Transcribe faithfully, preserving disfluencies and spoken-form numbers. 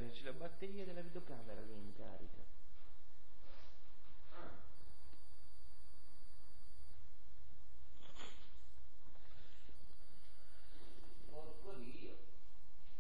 c'è la batteria della videocamera lì in carica. Ah.